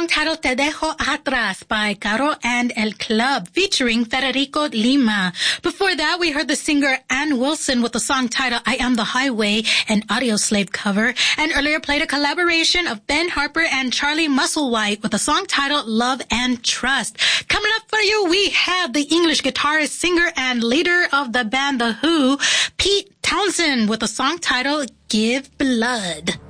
song titled Te Dejo Atrás by Caro and El Club featuring Federico Lima. Before that, we heard the singer Ann Wilson with the song titled I Am the Highway, an Audioslave cover. And earlier played a collaboration of Ben Harper and Charlie Musselwhite with a song titled Love and Trust. Coming up for you, we have the English guitarist, singer, and leader of the band The Who, Pete Townsend, with a song titled Give Blood.